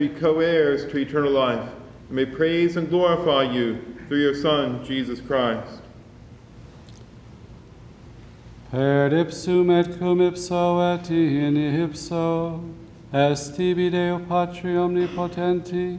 be co-heirs to eternal life, and may praise and glorify you through your Son, Jesus Christ. Per ipsum et cum ipso et in ipso, est tibi Deo Patri omnipotenti,